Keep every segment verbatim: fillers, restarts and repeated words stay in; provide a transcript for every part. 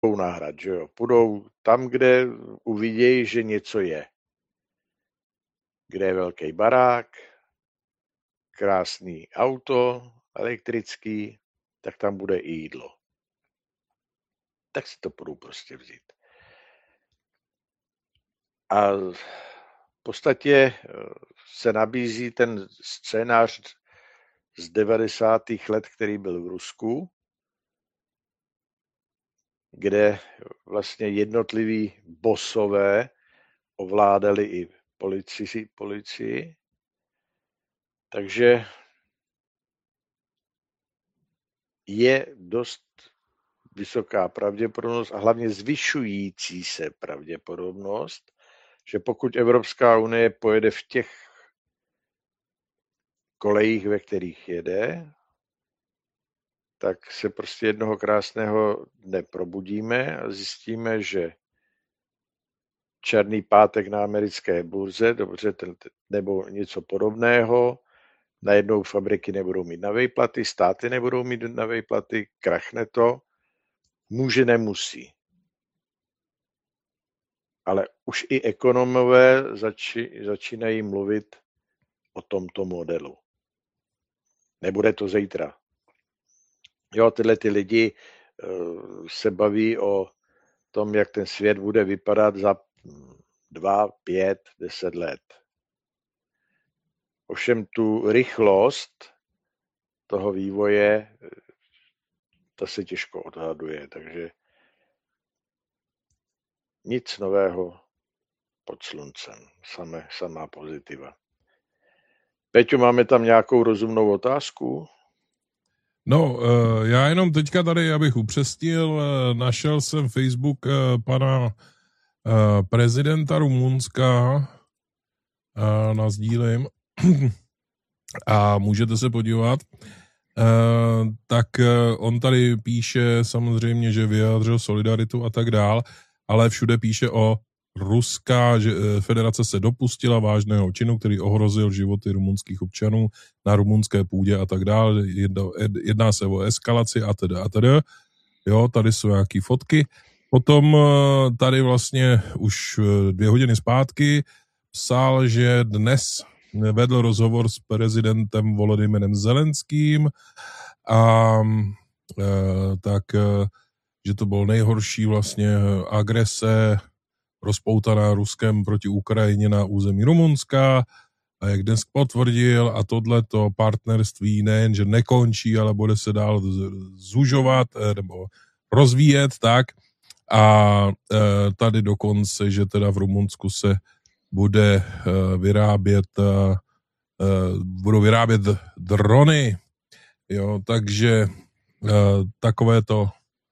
nahrát, že jo. Půjdou tam, kde uvidějí, že něco je. Kde je velký barák, krásný auto, elektrický, tak tam bude i jídlo. Tak si to půjdu prostě vzít. A v podstatě se nabízí ten scénář z devadesátých let, který byl v Rusku, kde vlastně jednotliví bosové ovládali i policii, policii. Takže je dost vysoká pravděpodobnost a hlavně zvyšující se pravděpodobnost, že pokud Evropská unie pojede v těch kolejích, ve kterých jede, tak se prostě jednoho krásného dne probudíme a zjistíme, že černý pátek na americké burze, dobře, nebo něco podobného, najednou fabriky nebudou mít na výplaty, státy nebudou mít na výplaty, krachne to, může, nemusí. Ale už i ekonomové zači, začínají mluvit o tomto modelu. Nebude to zítra. Jo, tyhle ty lidi uh, se baví o tom, jak ten svět bude vypadat za dva, pět, deset let. Ovšem tu rychlost toho vývoje, ta se těžko odhaduje, takže nic nového pod sluncem, samé, samá pozitiva. Peťo, máme tam nějakou rozumnou otázku? No, já jenom teďka tady, abych upřesnil, našel jsem Facebook pana prezidenta Rumunska, nazdílím, a můžete se podívat. Tak on tady píše samozřejmě, že vyjádřil solidaritu a tak dál, ale všude píše o Ruská federace se dopustila vážného činu, který ohrozil životy rumunských občanů na rumunské půdě a tak dále. Jedná se o eskalaci a teda a teda. Jo, tady jsou nějaký fotky. Potom tady vlastně už dvě hodiny zpátky psal, že dnes vedl rozhovor s prezidentem Volodymyrem Zelenským a e, tak, že to byl nejhorší vlastně agrese rozpoutaná Ruskem proti Ukrajině na území Rumunska, a jak dnes potvrdil, a tohleto partnerství nejen, že nekončí, ale bude se dál zužovat nebo rozvíjet, tak. A tady dokonce, že teda v Rumunsku se bude vyrábět, budou vyrábět drony, jo, takže takovéto,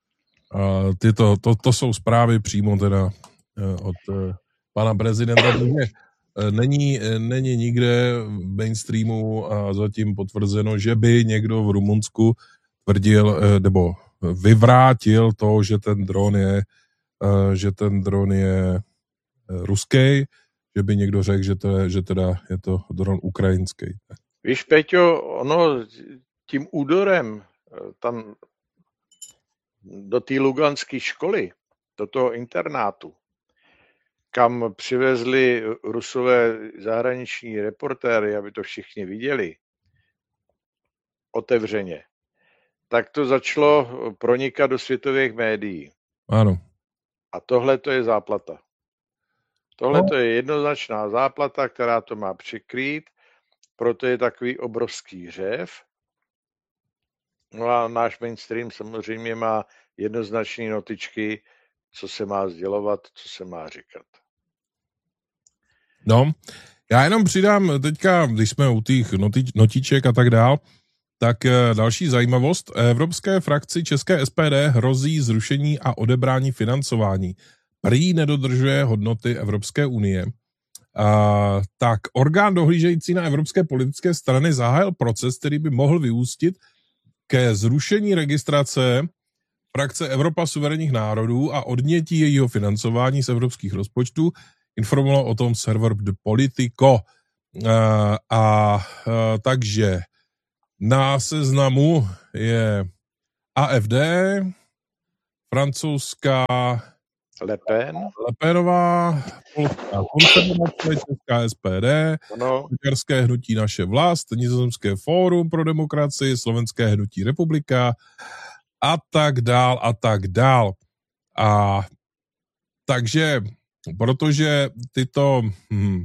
tyto, to, to jsou zprávy přímo teda od pana prezidenta, takže není, není nikde v mainstreamu a zatím potvrzeno, že by někdo v Rumunsku tvrdil nebo vyvrátil to, že ten dron je, že ten dron je ruský, že by někdo řekl, že, to je, že teda je to dron ukrajinský. Víš, Peťo, ono tím údorem tam do té luganské školy, do toho internátu, kam přivezli Rusové zahraniční reportéry, aby to všichni viděli otevřeně, tak to začalo pronikat do světových médií. Ano. A tohle to je záplata. Tohle to je jednoznačná záplata, která to má přikrýt, proto je takový obrovský řev. No a náš mainstream samozřejmě má jednoznačné notičky, co se má sdělovat, co se má říkat. No, já jenom přidám teďka, když jsme u těch notiček a tak dál, tak další zajímavost. Evropské frakci České S P D hrozí zrušení a odebrání financování. Prý nedodržuje hodnoty Evropské unie. A, tak orgán dohlížející na evropské politické strany zahájil proces, který by mohl vyústit ke zrušení registrace frakce Evropa suverénních národů a odnětí jejího financování z evropských rozpočtů, informoval o tom server The Politico. A, a, a takže na seznamu je A F D, francouzská Le Pen. Le Penová, polská konfederace, česká S P D, Ano. maďarské hnutí Naše vlast, nizozemské Fórum pro demokracii, slovenské hnutí Republika a tak dál a tak dál. A takže, protože tyto, hm,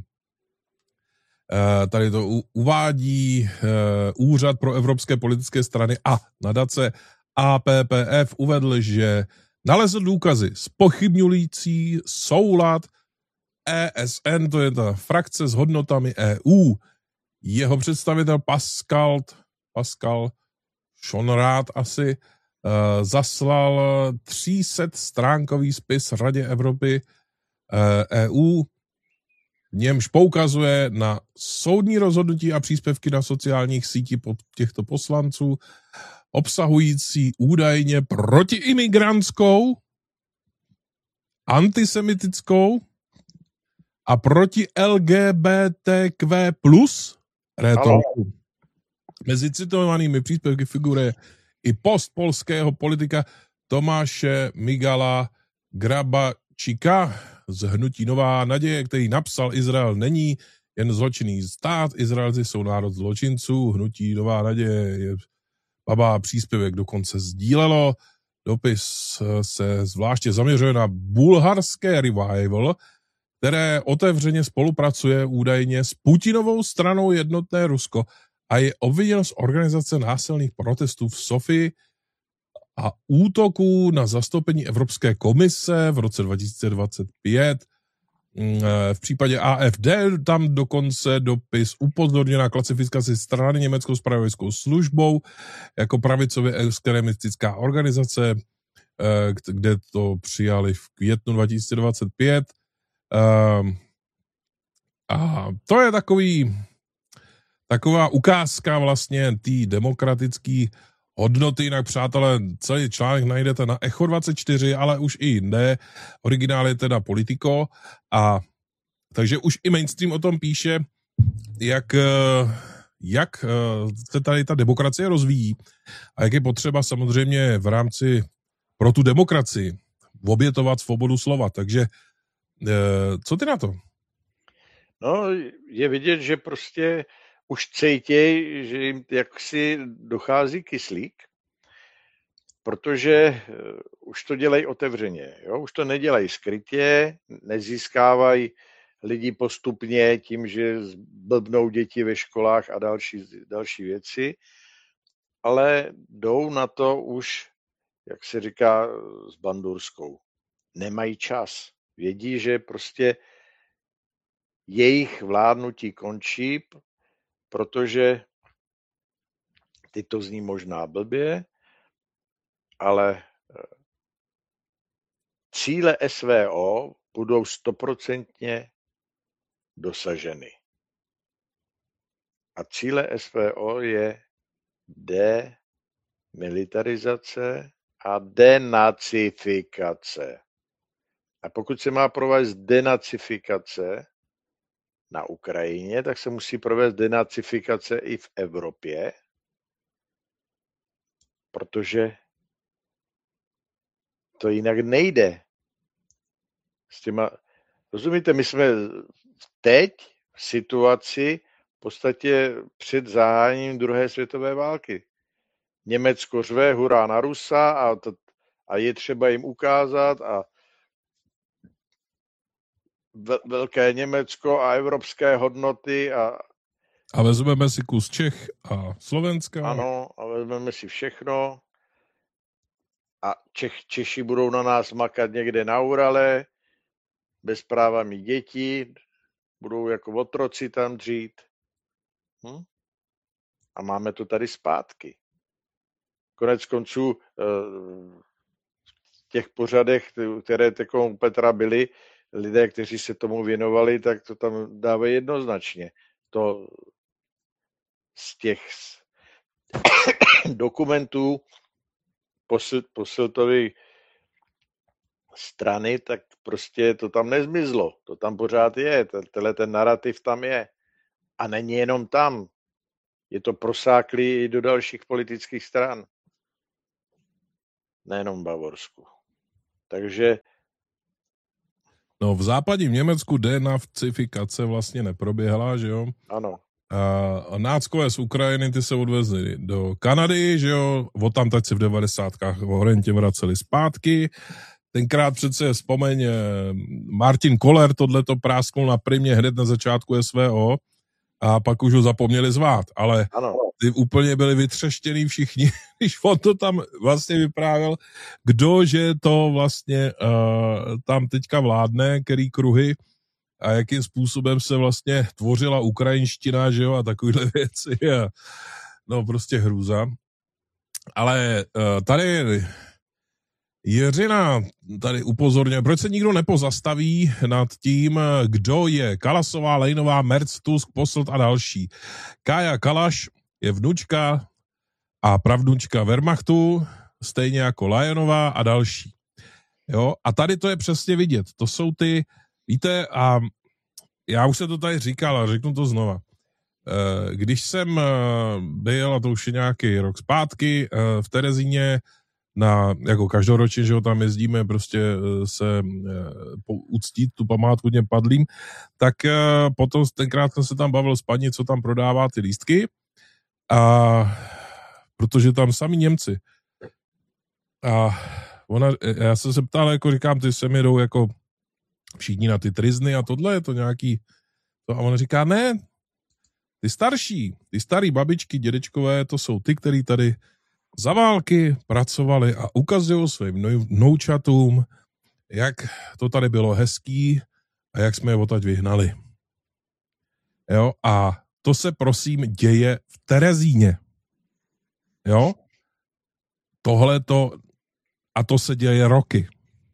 tady to uvádí Úřad pro evropské politické strany a nadace A P P F uvedl, že nalezl důkazy zpochybňující soulad E S N, to je ta frakce s hodnotami E U. Jeho představitel Pascal, Pascal Schonrad asi uh, zaslal tři sta stránkový spis Radě Evropy uh, E U, v němž poukazuje na soudní rozhodnutí a příspěvky na sociálních sítích těchto poslanců, obsahující údajně protiimigrantskou, antisemitickou a proti L G B T Q plus rétoriku. Mezi citovanými příspěvky figuruje i post polského politika Tomáše Migala Grabačika z hnutí Nová naděje, který napsal: Izrael není jen zločinný stát, Izraelci jsou národ zločinců, hnutí Nová naděje je babá příspěvek dokonce sdílelo. Dopis se zvláště zaměřuje na bulharské revival, které otevřeně spolupracuje údajně s Putinovou stranou Jednotné Rusko a je obviněno z organizace násilných protestů v Sofii a útoků na zastoupení Evropské komise v roce dva tisíce dvacet pět. V případě A F D tam dokonce dopis upozorňuje na klasifikaci strany německou zpravodajskou službou jako pravicově extremistická organizace, kde to přijali v květnu dva tisíce dvacet pět. A to je takový, taková ukázka vlastně té demokratické hodnoty. Jinak, přátelé, celý článek najdete na Echo dvacet čtyři, ale už i jinde. Originál je teda Politico. A takže už i mainstream o tom píše, jak, jak se tady ta demokracie rozvíjí a jak je potřeba samozřejmě v rámci pro tu demokracii obětovat svobodu slova. Takže co ty na to? No, je vidět, že prostě už cítěj, že jim jaksi dochází kyslík, protože už to dělají otevřeně. Jo? Už to nedělají skrytě, nezískávají lidi postupně tím, že blbnou děti ve školách a další, další věci, ale jdou na to už, jak se říká, s bandurskou. Nemají čas. Vědí, že prostě jejich vládnutí končí, protože ty to zní možná blbě, ale cíle S V O budou stoprocentně dosaženy. A cíle S V O je demilitarizace a denacifikace. A pokud se má provést denacifikace na Ukrajině, tak se musí provést denacifikace i v Evropě, protože to jinak nejde. S těma, rozumíte, my jsme teď v situaci v podstatě před zahájením druhé světové války. Německo řve hurá na Rusa a, to, a je třeba jim ukázat a velké Německo a evropské hodnoty a a vezmeme si kus Čech a Slovenska. Ano, a vezmeme si všechno a Čech, Češi budou na nás makat někde na Urale, bez práva mít děti, budou jako otroci tam dřít. Hm? A máme to tady zpátky. Konec konců v těch pořadech, které u Petra byly, lidé, kteří se tomu věnovali, tak to tam dávají jednoznačně. To z těch dokumentů Posseltovy strany, tak prostě to tam nezmizlo. To tam pořád je. Tenhle ten narrativ tam je. A není jenom tam. Je to prosáklý i do dalších politických stran. Nejenom v Bavorsku. Takže no v západním Německu denacifikace vlastně neproběhla, že jo? ano. A náckové z Ukrajiny, ty se odvezli do Kanady, že jo? Od tam teď si v devadesátkách horentě vraceli zpátky. Tenkrát přece vzpomeň, Martin Koller tohleto prásknul na primě hned na začátku S V O a pak už ho zapomněli zvát, ale ano. ty úplně byli vytřeštěný všichni, když on to tam vlastně vyprávěl, kdo, že to vlastně uh, tam teďka vládne, který kruhy a jakým způsobem se vlastně tvořila ukrajinština, že jo, a takovýhle věci. A, no prostě hrůza. Ale uh, tady Jiřina tady upozorňuje, proč se nikdo nepozastaví nad tím, kdo je Kalasová, Lejnová, Merc, Tusk, Posselt a další. Kája Kalaš je vnučka a pravnučka Wehrmachtu, stejně jako Lajenová a další. Jo? A tady to je přesně vidět. To jsou ty, víte, a já už jsem to tady říkal a řeknu to znova. Když jsem byl, a to už je nějaký rok zpátky, v Terezíně, na, jako každoročně, že ho tam jezdíme prostě se uctít tu památku těm padlým, tak potom tenkrát jsem se tam bavil s paní, co tam prodává ty lístky, a protože tam sami Němci. A ona, já jsem se ptal, jako říkám, ty se mi jdou jako všichni na ty trizny a tohle, je to nějaký, to, a ona říká, ne, ty starší, ty starý babičky, dědečkové, to jsou ty, který tady za války pracovali a ukazují svým vnoučatům, jak to tady bylo hezký a jak jsme je odtaď vyhnali. Jo, a to se prosím děje v Terezíně. Jo? Tohle to, a to se děje roky.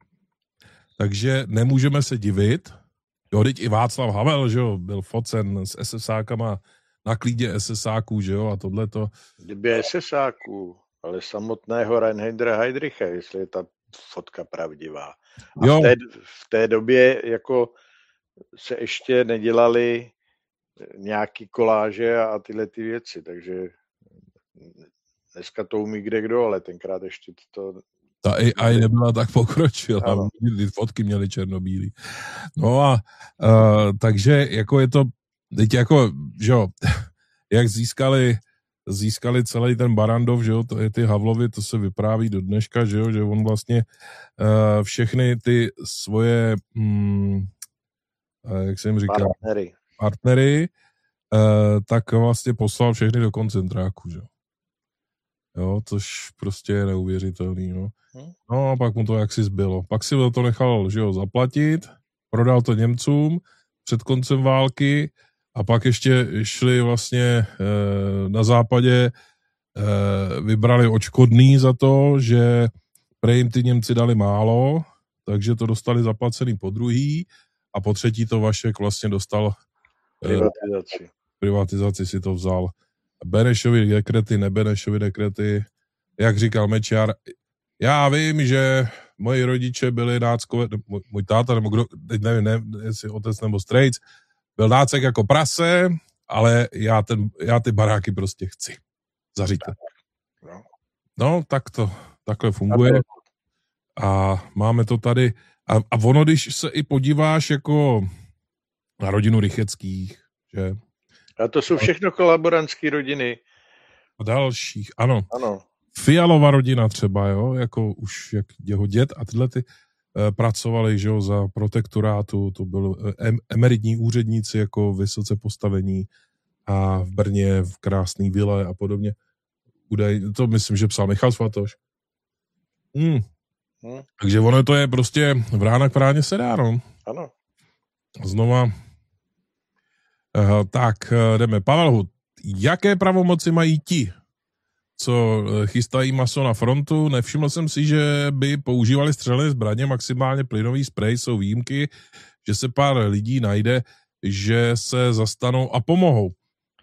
Takže nemůžeme se divit. Jo, teď i Václav Havel, že jo, byl focen s SSákama na klídě SSáků, že jo, a tohleto. Kdyby SSáků, ale samotného Reinheidera Heydricha, jestli je ta fotka pravdivá. A v té, v té době jako se ještě nedělali nějaký koláže a tyhle ty věci, takže dneska to umí kde kdo, ale tenkrát ještě to... Ta A I nebyla tak pokročila, ty fotky měly černobílý. No a uh, takže jako je to, teď jako, že jo, jak získali získali celý ten Barandov, že jo, to je ty Havlovi, to se vypráví do dneška, že jo, že on vlastně uh, všechny ty svoje, mm, uh, jak jsem říkal, partnery, partnery uh, tak vlastně poslal všechny do koncentráku, že jo. Jo, což prostě je neuvěřitelný, no. No a pak mu to jaksi zbylo. Pak si to nechal, že jo, zaplatit, prodal to Němcům před koncem války, a pak ještě šli vlastně e, na západě, e, vybrali odškodný za to, že prej jim ty Němci dali málo, takže to dostali zaplacený po druhý a po třetí to Vašek vlastně dostal e, privatizaci. Privatizaci si to vzal. Benešovi dekrety, nebenešovi dekrety, jak říkal Mečiar, já vím, že moji rodiče byli náckové, můj, můj táta, nebo kdo, teď nevím, ne, jestli otec nebo strejc, byl nácek jako prase, ale já, ten, já ty baráky prostě chci. Zaříte. No, tak to takhle funguje. A máme to tady. A, a ono, když se i podíváš jako na rodinu Rycheckých, že? A to jsou všechno kolaborantské rodiny. A dalších, ano. Ano. Fialova rodina třeba, jo, jako už jak jeho děd a tyhle ty eh, pracovali, že jo, za protektorátu, to byl em, emeritní úředníci jako vysoce postavení a v Brně v krásný vile a podobně. Udaj, to myslím, že psal Michal Svatoš. Hmm. Hmm. Takže ono to je prostě vrána k vráně se dá, no. Ano. Znova. Eh, tak, jdeme. Pavel Hud, jaké pravomoci mají ti, co chystají maso na frontu? Nevšiml jsem si, že by používali střelné zbraně, maximálně plynový sprej, jsou výjimky, že se pár lidí najde, že se zastanou a pomohou.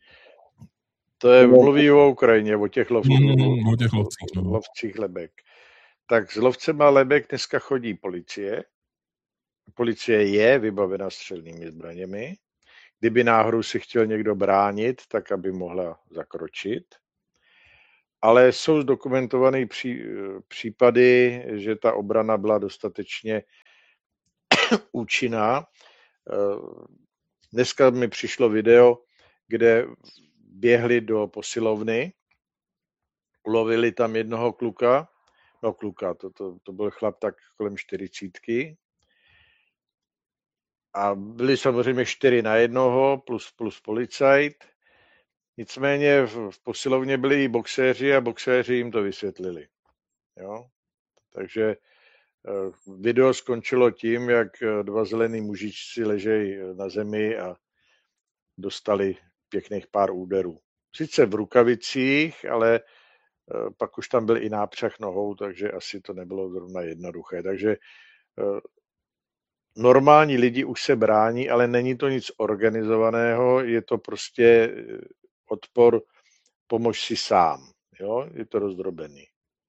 To je mluví o Ukrajině, o těch, lovců, mm, o těch lovcích, no. lovcích lebek. Tak s lovcema lebek dneska chodí policie. Policie je vybavena střelnými zbraněmi. Kdyby náhodou si chtěl někdo bránit, tak aby mohla zakročit. ale jsou zdokumentované pří, případy, že ta obrana byla dostatečně účinná. Dneska mi přišlo video, kde běhli do posilovny, ulovili tam jednoho kluka, no kluka, to, to, to byl chlap tak kolem čtyřicítky, a byli samozřejmě čtyři na jednoho plus, plus policajt. Nicméně v, v posilovně byli i boxéři a boxéři jim to vysvětlili. Jo? Takže video skončilo tím, jak dva zelení mužičci ležejí na zemi a dostali pěkných pár úderů. Sice v rukavicích, ale pak už tam byl i nápřah nohou, takže asi to nebylo zrovna jednoduché. Takže normální lidi už se brání, ale není to nic organizovaného, je to prostě odpor, pomož si sám. Jo? Je to rozdrobený.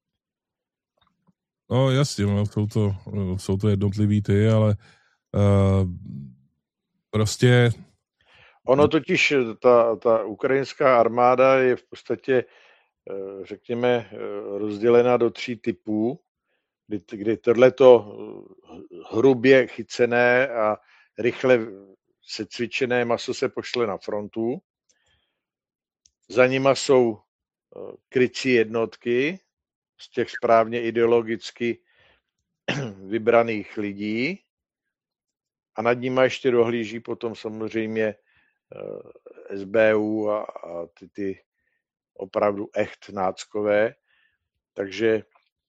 No jasně, no, jsou, to, jsou to jednotlivý ty, ale uh, prostě... Ono totiž, ta, ta ukrajinská armáda je v podstatě, řekněme, rozdělena do tří typů, kdy, kdy tohleto hrubě chycené a rychle secvičené maso se pošle na frontu. Za nima jsou krycí jednotky z těch správně ideologicky vybraných lidí a nad nima ještě dohlíží potom samozřejmě S B U a, a ty, ty opravdu echt náckové. Takže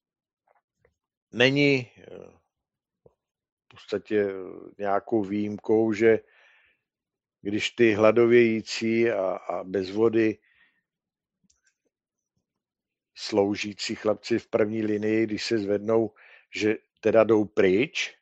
není v podstatě nějakou výjimkou, že když ty hladovějící a, a bez vody sloužící chlapci v první linii, když se zvednou, že teda jdou pryč,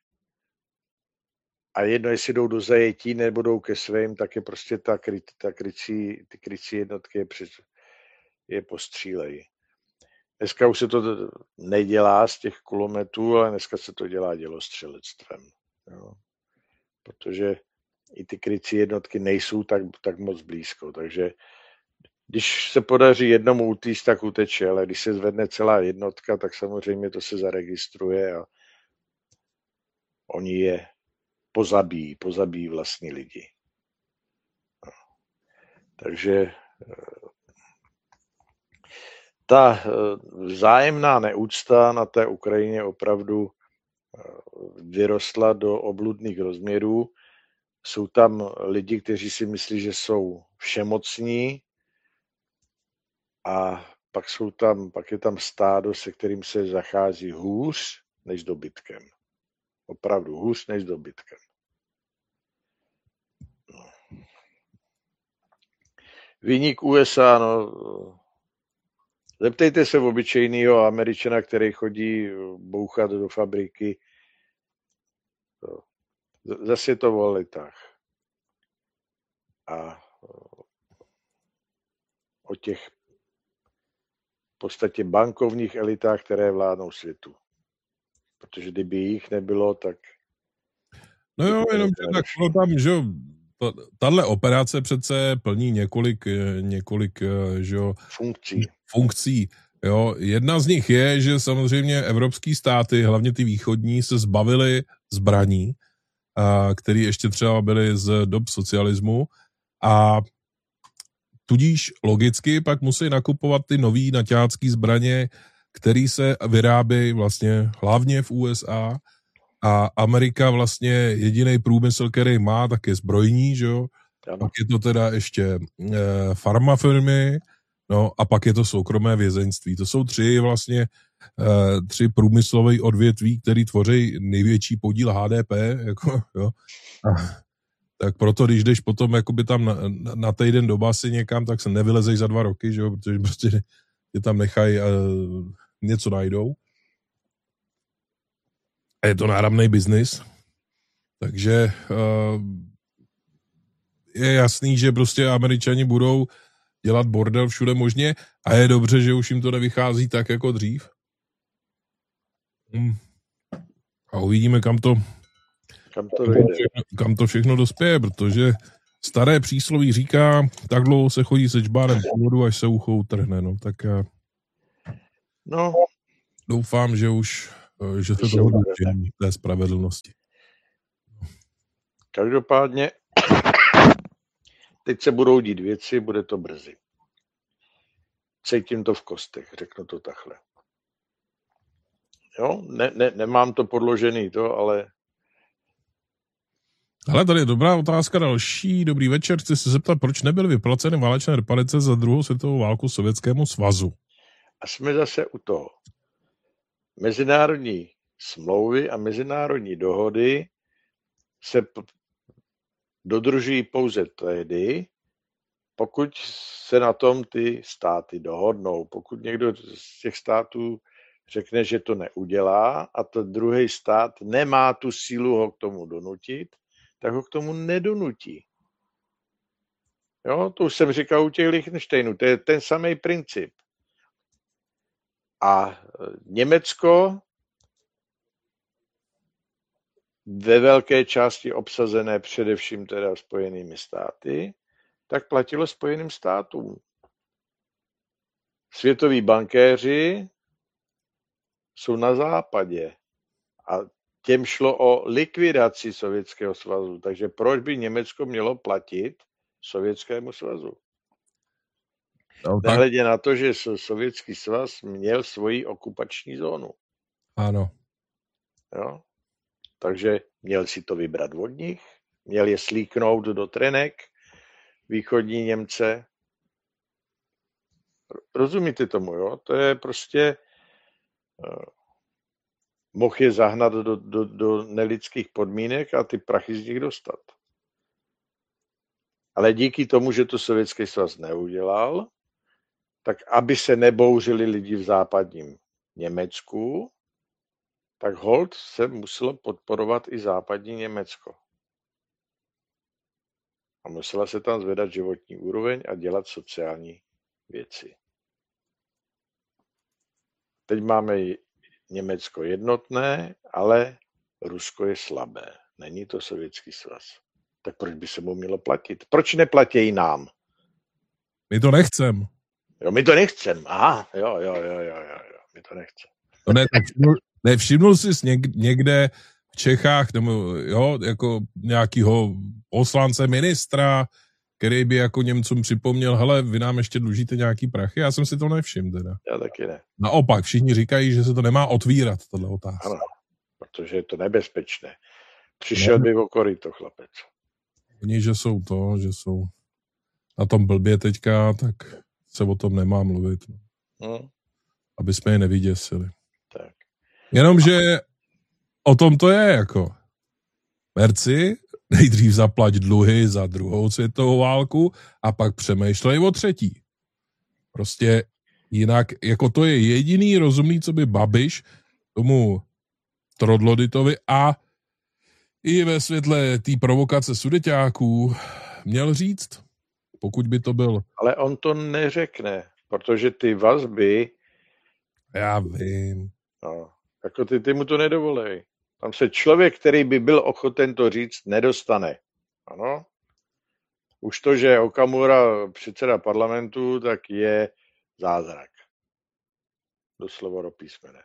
a jedno, jestli jdou do zajetí nebo jdou ke svým, tak je prostě ta, kry, ta krycí, ty krycí jednotky je, před, je postřílejí. Dneska už se to nedělá z těch kulometů, ale dneska se to dělá dělostřelectvem. Jo. Protože i ty krycí jednotky nejsou tak, tak moc blízko. Takže když se podaří jednomu utíct, tak uteče, ale když se zvedne celá jednotka, tak samozřejmě to se zaregistruje a oni je pozabíjí, pozabíjí vlastní lidi. No. Takže ta vzájemná neúcta na té Ukrajině opravdu vyrostla do obludných rozměrů. Jsou tam lidi, kteří si myslí, že jsou všemocní, a pak, jsou tam, pak je tam stádo, se kterým se zachází hůř než s dobytkem. Opravdu hůř než s dobytkem. No. Viník U S A, no, zeptejte se obyčejného Američana, který chodí bouchat do fabriky. Zase je to o elitách. A o těch v podstatě bankovních elitách, které vládnou světu. Protože kdyby jich nebylo, tak... No jo, jenom tak bylo tam, že tahle operace přece plní několik, několik že jo, funkcí. funkcí. Jo. Jedna z nich je, že samozřejmě evropské státy, hlavně ty východní, se zbavily zbraní, které ještě třeba byly z dob socialismu, a tudíž logicky pak musí nakupovat ty nový naťácký zbraně, které se vyrábějí vlastně hlavně v U S A, a Amerika vlastně jediný průmysl, který má, tak je zbrojní, že jo? Pak je to teda ještě e, farmafirmy, no a pak je to soukromé vězeňství. To jsou tři vlastně, e, tři průmyslové odvětví, které tvoří největší podíl H D P, jako, jo. A, tak proto, když jdeš potom jakoby tam na, na, na týden do basy někam, tak se nevylezej za dva roky, že jo, protože prostě tě tam nechají a něco najdou. A je to náramný biznis. Takže uh, je jasný, že prostě Američani budou dělat bordel všude možně a je dobře, že už jim to nevychází tak jako dřív. Hmm. A uvidíme, kam to Kam to, dojde. kam to všechno dospěje, protože staré přísloví říká, tak dlouho se chodí se čbárem po vodu, až se ucho utrhne, no tak... No, Doufám, že už, že se toho drží té spravedlnosti. Každopádně teď se budou dít věci, bude to brzy. Cítím to v kostech, řeknu to takhle. Jo, ne, ne, nemám to podložený to, ale... Ale tady je dobrá otázka další. Dobrý večer, chci se zeptat, proč nebyly vyplaceny válečné reparace za druhou světovou válku Sovětskému svazu? A jsme zase u toho. Mezinárodní smlouvy a mezinárodní dohody se p- dodržují pouze tehdy, pokud se na tom ty státy dohodnou. Pokud někdo z těch států řekne, že to neudělá a ten druhý stát nemá tu sílu ho k tomu donutit, tak ho k tomu nedonutí. Jo, to už jsem říkal u těch Lichtensteinů, to je ten samý princip. A Německo ve velké části obsazené především teda Spojenými státy, tak platilo Spojeným státům. Světoví bankéři jsou na západě a těm šlo o likvidaci Sovětského svazu, takže proč by Německo mělo platit Sovětskému svazu? No, tak... Nehledě na to, že Sovětský svaz měl svoji okupační zónu. Ano. Jo? Takže měl si to vybrat od nich, měl je slíknout do trenek, východní Němce. Rozumíte tomu, jo? To je prostě... Uh, mohl je zahnat do, do, do nelidských podmínek a ty prachy z nich dostat. Ale díky tomu, že to Sovětský svaz neudělal, tak aby se nebouřili lidi v západním Německu, tak holt se muselo podporovat i západní Německo. A musela se tam zvedat životní úroveň a dělat sociální věci. Teď máme Německo jednotné, ale Rusko je slabé. Není to Sovětský svaz. Tak proč by se mu mělo platit? Proč neplatí nám? My to nechcem. Jo, my to nechcem. Aha, jo, jo, jo, jo, jo, jo. My to nechcem. No ne, nevšimnul, nevšimnul jsi někde v Čechách, nebo jo, jako nějakýho poslance, ministra, který by jako Němcům připomněl, hele, vy nám ještě dlužíte nějaký prachy? Já jsem si to nevšiml teda. Já taky ne. Naopak, všichni říkají, že se to nemá otvírat, tato otázka. Ano, protože je to nebezpečné. Přišel by o koryto chlapec. Oni, že jsou to, že jsou na tom blbě teďka, tak se o tom nemá mluvit. Hmm. Aby jsme je nevyděsili. Tak. Jenomže o tom to je jako. Merci, nejdřív zaplať dluhy za druhou světovou válku a pak přemýšlej o třetí. Prostě jinak, jako to je jediný rozumný, co by Babiš tomu Trodloditovi a i ve světle té provokace Sudeťáků měl říct, pokud by to byl. Ale on to neřekne, protože ty vazby... Já vím. No, jako ty, ty mu to nedovolej. Tam se člověk, který by byl ochoten to říct, nedostane. Ano? Už to, že Okamura předseda parlamentu, tak je zázrak. Doslova do písmene.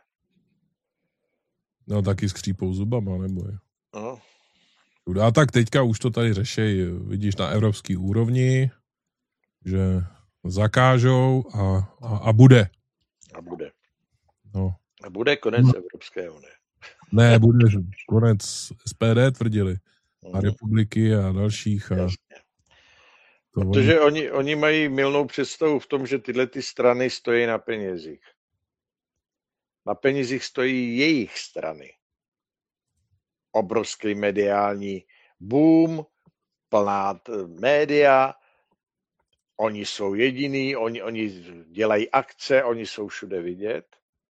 No taky skřípou zubama, nebo je. No. A tak teďka už to tady řešej, vidíš, na evropský úrovni, že zakážou a, a, a bude. A bude. No. A bude konec no. Evropské unie. Ne, bude konec S P D tvrdili. A republiky a dalších. A to Protože oni, oni mají mylnou představu v tom, že tyhle ty strany stojí na penězích. Na penězích stojí jejich strany. Obrovský mediální boom, plná média, oni jsou jediní, oni, oni dělají akce, oni jsou všude vidět.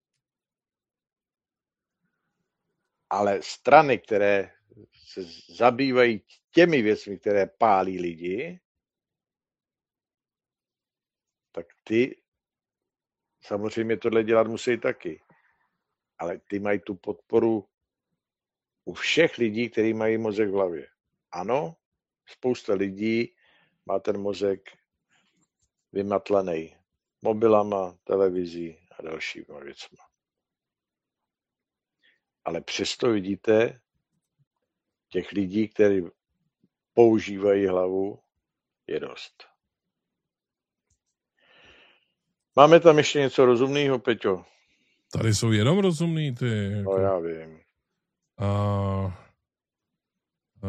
Ale strany, které se zabývají těmi věcmi, které pálí lidi, tak ty samozřejmě tohle dělat musí taky. Ale ty mají tu podporu u všech lidí, kteří mají mozek v hlavě. Ano, spousta lidí má ten mozek vymatlaný mobilama, televizí a dalšíma věcma. Ale přesto vidíte, těch lidí, kteří používají hlavu, je dost. Máme tam ještě něco rozumného, Peťo? Tady jsou jenom rozumný ty. Jako... No já vím. A, a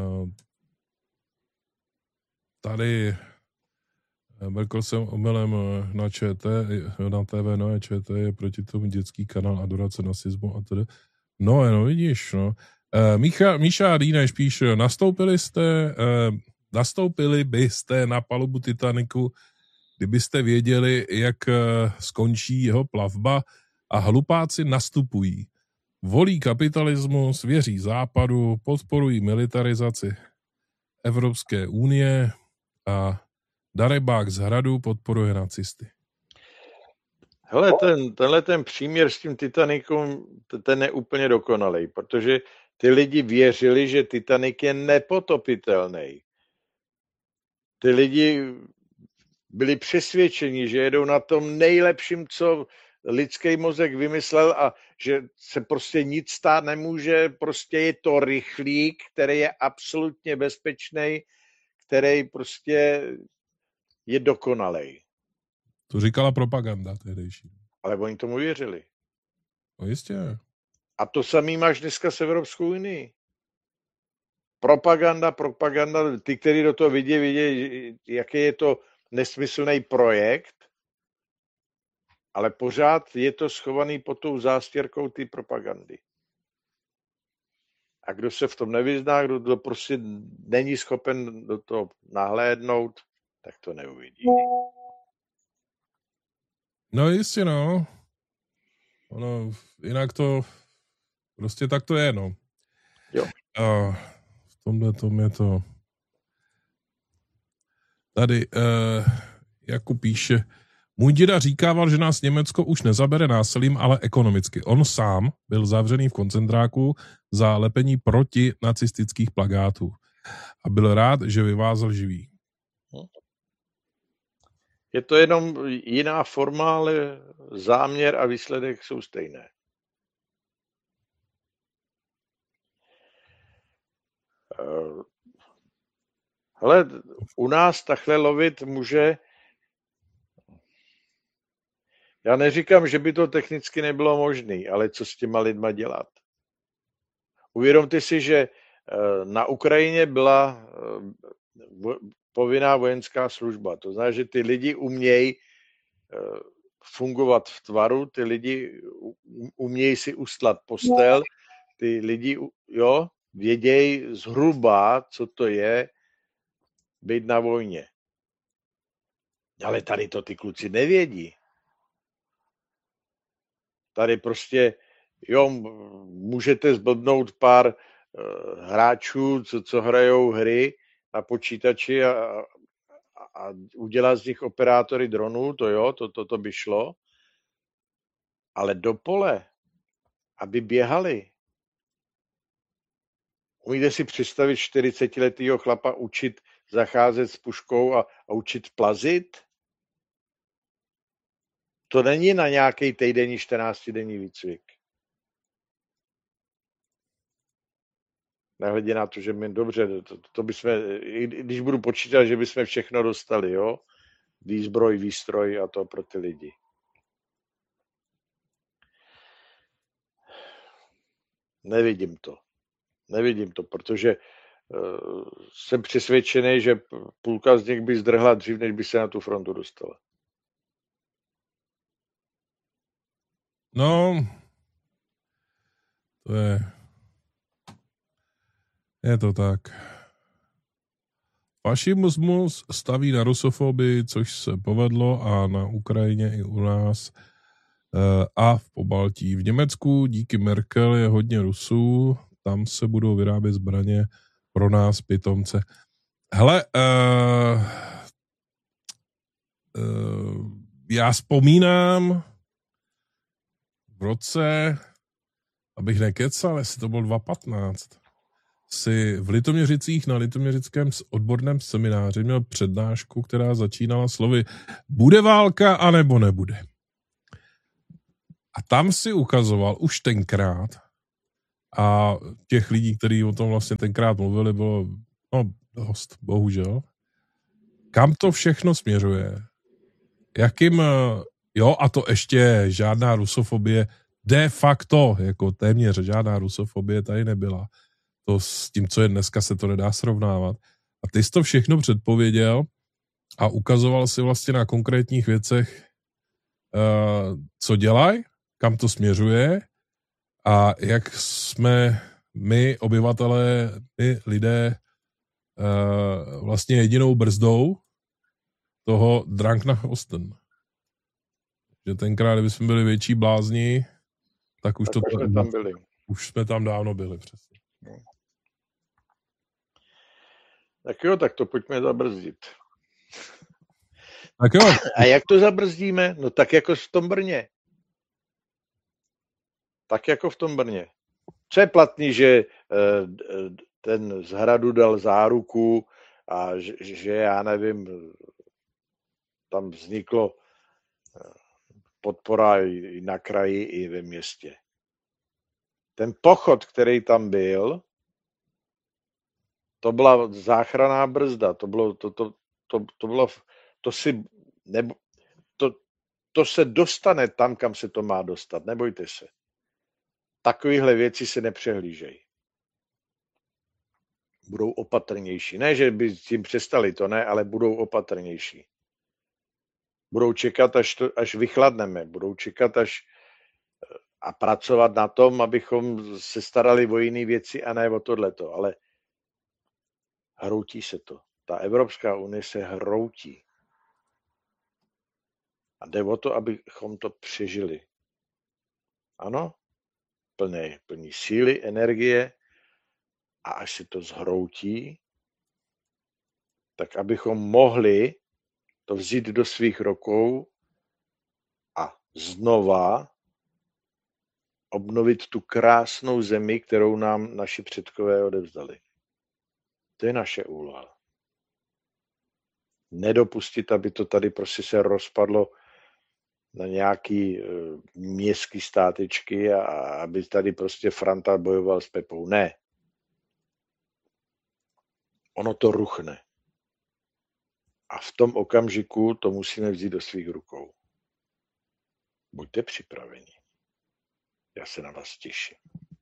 tady mrkl jsem omylem na ČT, na T V, no je ČT, je proti tomu dětský kanál Adorace nacismu a tedy. No, no vidíš, no. E, Mícha, Míša Rýneš píše, nastoupili jste, e, nastoupili byste na palubu Titaniku, kdybyste věděli, jak e, skončí jeho plavba a hlupáci nastupují. Volí kapitalismus, věří západu, podporují militarizaci Evropské unie a darebák z hradu podporuje nacisty. Hele, ten, tenhle ten příměr s tím Titanikem, ten je úplně dokonalý, protože ty lidi věřili, že Titanic je nepotopitelný. Ty lidi byli přesvědčeni, že jedou na tom nejlepším, co lidský mozek vymyslel a že se prostě nic stát nemůže, prostě je to rychlík, který je absolutně bezpečný, který prostě je dokonalej. To říkala propaganda tehdejší. Ale oni tomu věřili. No jistě. A to samý máš dneska s Evropskou unii. Propaganda, propaganda, ty, kteří do toho vidí, vidí, jaký je to nesmyslný projekt, ale pořád je to schovaný pod tou zástěrkou ty propagandy. A kdo se v tom nevyzná, kdo to prostě není schopen do toho nahlédnout, tak to neuvidí. No jistě, no. Ono, jinak to prostě tak to je, no. Jo. A v tomhle tom je to... Tady uh, Jakub píše, můj děda říkával, že nás Německo už nezabere násilím, ale ekonomicky. On sám byl zavřený v koncentráku za lepení proti nacistických plakátů a byl rád, že vyvázal živý. Je to jenom jiná forma, ale záměr a výsledek jsou stejné. Hele, u nás takhle lovit může... Já neříkám, že by to technicky nebylo možné, ale co s těma lidma dělat? Uvědomte si, že na Ukrajině byla povinná vojenská služba. To znamená, že ty lidi umějí fungovat v tvaru, ty lidi umějí si ustlat postel, ty lidi jo, vědějí zhruba, co to je být na vojně. Ale tady to ty kluci nevědí. Tady prostě, jo, můžete zblbnout pár uh, hráčů, co, co hrajou hry na počítači a, a, a udělat z nich operátory dronů, to jo, to, to, to by šlo. Ale do pole, aby běhali. Umíte si představit čtyřicetiletýho chlapa učit zacházet s puškou a, a učit plazit? To není na nějaký týdenní, čtrnáctidenní výcvik. Nehledě na to, že my dobře, to, to bychom, když budu počítat, že bychom všechno dostali, jo? Výzbroj, výstroj a to pro ty lidi. Nevidím to. Nevidím to, protože uh, jsem přesvědčený, že půlka z nich by zdrhla dřív, než by se na tu frontu dostala. No, to je, je to tak. Fašismus staví na rusofobii, což se povedlo a na Ukrajině i u nás a v Pobaltí. V Německu díky Merkel je hodně Rusů, tam se budou vyrábět zbraně pro nás pitomce. Hele, uh, uh, já vzpomínám v roce, abych nekecal, jestli to bylo dva tisíce patnáct, si v Litoměřicích na Litoměřickém odborném semináři měl přednášku, která začínala slovy bude válka, anebo nebude. A tam si ukazoval už tenkrát, a těch lidí, kteří o tom vlastně tenkrát mluvili, bylo no, dost, bohužel, kam to všechno směřuje. Jakým, jo, a to ještě žádná rusofobie, de facto, jako téměř žádná rusofobie tady nebyla. To s tím, co je dneska, se to nedá srovnávat. A ty jsi to všechno předpověděl a ukazoval si vlastně na konkrétních věcech, uh, co dělají, kam to směřuje a jak jsme my, obyvatelé, my lidé, uh, vlastně jedinou brzdou toho Drang nach Osten. Že tenkrát, kdyby jsme byli větší blázni, tak už tak to už jsme tam byli. Už jsme tam dávno byli, přesně. No. Tak jo, tak to pojďme zabrzdit. Tak jo. A jak to zabrzdíme? No tak jako v tom Brně. Tak jako v tom Brně. Co je platný, že ten z Hradu dal záruku a že, že já nevím, tam vzniklo podpora i na kraji, i ve městě. Ten pochod, který tam byl, to byla záchranná brzda, to bylo, to, to, to, to bylo, to si, nebo, to, to se dostane tam, kam se to má dostat, nebojte se. Takovéhle věci se nepřehlížejí. Budou opatrnější. Ne, že by s tím přestali, to ne, ale budou opatrnější. Budou čekat, až, to, až vychladneme, budou čekat, až a pracovat na tom, abychom se starali o jiné věci a ne o tohleto, ale hroutí se to. Ta Evropská unie se hroutí. A jde o to, abychom to přežili. Ano, plné, plný síly, energie a až se to zhroutí, tak abychom mohli to vzít do svých rukou a znova obnovit tu krásnou zemi, kterou nám naši předkové odevzdali. To je naše úloha. Nedopustit, aby to tady prostě se rozpadlo na nějaký uh, městský státečky a aby tady prostě Franta bojoval s Pepou. Ne. Ono to ruchne. A v tom okamžiku to musíme vzít do svých rukou. Buďte připraveni. Já se na vás těším.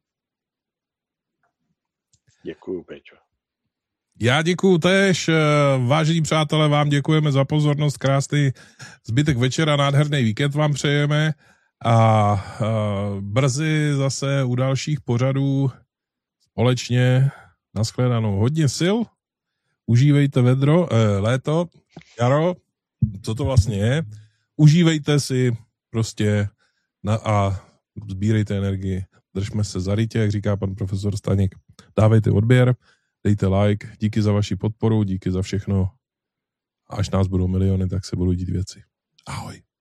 Děkuju, Peťo. Já děkuju též. Vážení přátelé, vám děkujeme za pozornost. Krásný zbytek večera, nádherný víkend vám přejeme. A uh, brzy zase u dalších pořadů společně nashledanou. Hodně sil. Užívejte vedro, eh, léto, jaro, co to vlastně je. Užívejte si prostě na, a sbírejte energii. Držme se za rytě, jak říká pan profesor Staněk. Dávejte odběr, dejte like, díky za vaši podporu, díky za všechno. A až nás budou miliony, tak se budou dít věci. Ahoj.